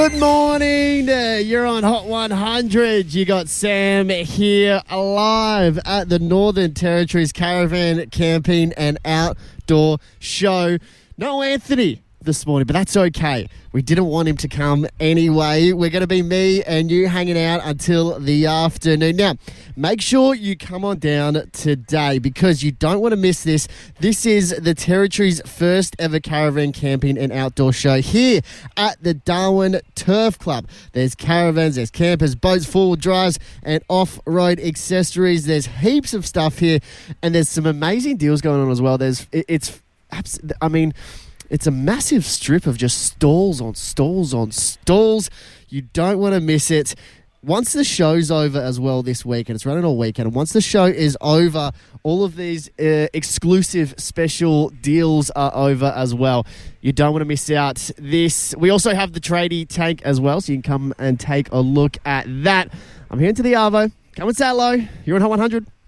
Good morning. You're on Hot 100. You got Sam here live at the Northern Territories Caravan Camping and Outdoor Show. No Anthony this morning, but that's okay. We didn't want him to come anyway. We're going to be me and you hanging out until the afternoon. Now, make sure you come on down today because you don't want to miss this. This is the Territory's first ever caravan camping and outdoor show here at the Darwin Turf Club. There's caravans, there's campers, boats, four-wheel drives, and off-road accessories. There's heaps of stuff here, and there's some amazing deals going on as well. It's a massive strip of just stalls on stalls on stalls. You don't want to miss it. Once the show's over as well this week, and it's running all weekend, and once the show is over, all of these exclusive special deals are over as well. You don't want to miss out this. We also have the tradie tank as well, so you can come and take a look at that. I'm here into the Arvo. Come and say hello. You're on Hot 100.